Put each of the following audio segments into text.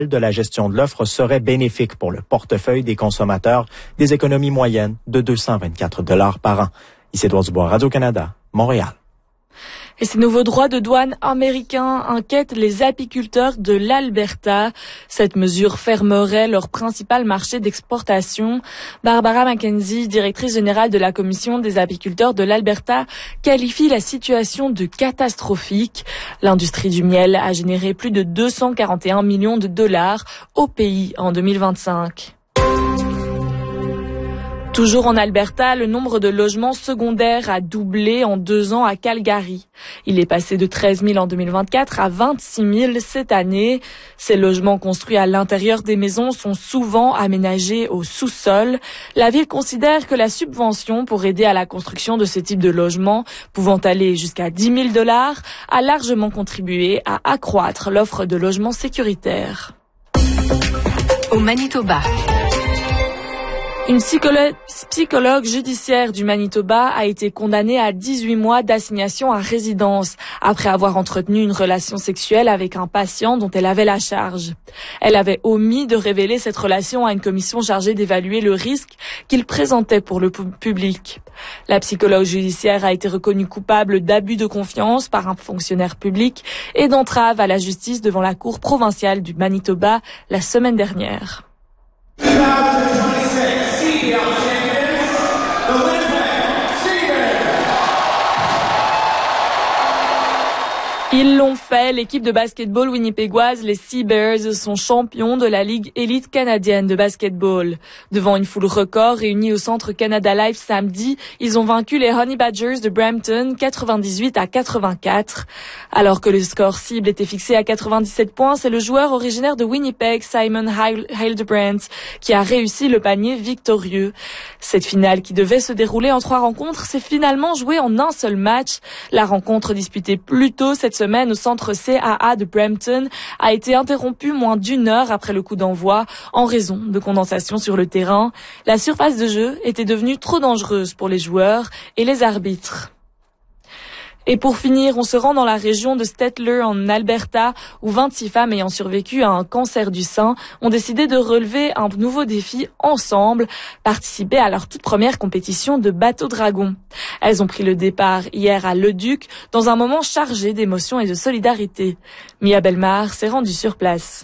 de la gestion de l'offre serait bénéfique pour le portefeuille des consommateurs, des économies moyennes de 224 $ par an. Isidore Dubois, Radio-Canada, Montréal. Et ces nouveaux droits de douane américains inquiètent les apiculteurs de l'Alberta. Cette mesure fermerait leur principal marché d'exportation. Barbara McKenzie, directrice générale de la Commission des apiculteurs de l'Alberta, qualifie la situation de catastrophique. L'industrie du miel a généré plus de 241 millions de dollars au pays en 2025. Toujours en Alberta, le nombre de logements secondaires a doublé en 2 ans à Calgary. Il est passé de 13 000 en 2024 à 26 000 cette année. Ces logements construits à l'intérieur des maisons sont souvent aménagés au sous-sol. La ville considère que la subvention pour aider à la construction de ce type de logements, pouvant aller jusqu'à 10 000 $, a largement contribué à accroître l'offre de logements sécuritaires. Au Manitoba. Une psychologue judiciaire du Manitoba a été condamnée à 18 mois d'assignation à résidence après avoir entretenu une relation sexuelle avec un patient dont elle avait la charge. Elle avait omis de révéler cette relation à une commission chargée d'évaluer le risque qu'il présentait pour le public. La psychologue judiciaire a été reconnue coupable d'abus de confiance par un fonctionnaire public et d'entrave à la justice devant la Cour provinciale du Manitoba la semaine dernière. Ils l'ont fait, l'équipe de basketball winnipégoise, les Sea Bears, sont champions de la Ligue élite canadienne de basketball. Devant une foule record réunie au Centre Canada Life samedi, ils ont vaincu les Honey Badgers de Brampton 98-84. Alors que le score cible était fixé à 97 points, c'est le joueur originaire de Winnipeg, Simon Hildebrandt, qui a réussi le panier victorieux. Cette finale qui devait se dérouler en 3 rencontres s'est finalement jouée en un seul match. La rencontre disputée plus tôt cette semaine au centre CAA de Brampton a été interrompue moins d'1 heure après le coup d'envoi en raison de condensation sur le terrain. La surface de jeu était devenue trop dangereuse pour les joueurs et les arbitres. Et pour finir, on se rend dans la région de Stettler en Alberta où 26 femmes ayant survécu à un cancer du sein ont décidé de relever un nouveau défi ensemble, participer à leur toute première compétition de bateau dragon. Elles ont pris le départ hier à Leduc dans un moment chargé d'émotion et de solidarité. Mia Bellemare s'est rendue sur place.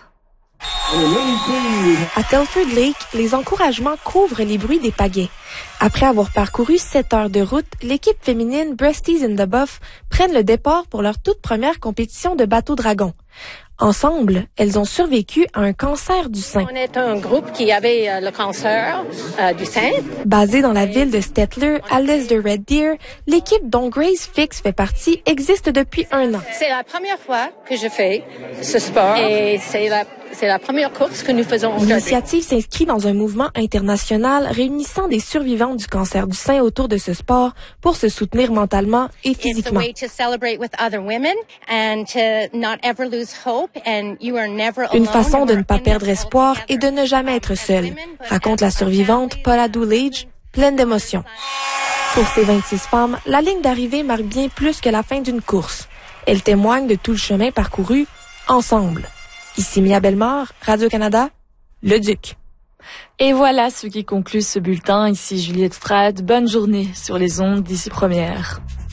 À Telford Lake, les encouragements couvrent les bruits des pagaies. Après avoir parcouru 7 heures de route, l'équipe féminine Breasties in the Buff prennent le départ pour leur toute première compétition de bateau dragon. Ensemble, elles ont survécu à un cancer du sein. On est un groupe qui avait le cancer du sein. Basée dans la ville de Stettler, à l'est de Red Deer, l'équipe dont Grace Fix fait partie existe depuis 1 an. C'est la première fois que je fais ce sport et c'est la première course que nous faisons aujourd'hui. L'initiative s'inscrit dans un mouvement international réunissant des survivantes du cancer du sein autour de ce sport pour se soutenir mentalement et physiquement. Une façon de ne pas perdre espoir et de ne jamais être seule, raconte la survivante Paula Doolage, pleine d'émotions. Pour ces 26 femmes, la ligne d'arrivée marque bien plus que la fin d'une course. Elle témoigne de tout le chemin parcouru ensemble. Ici Mia Bellemare, Radio-Canada, Leduc. Et voilà ce qui conclut ce bulletin. Ici Juliette Strade. Bonne journée sur les ondes d'ici première.